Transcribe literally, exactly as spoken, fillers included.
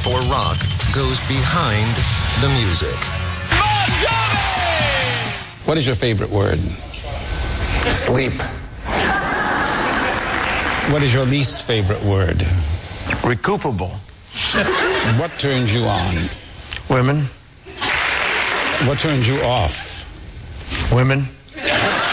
before rock goes behind the music. Bon Jovi! What is your favorite word? Sleep. What is your least favorite word? Recuperable. What turns you on? Women. What turns you off? Women.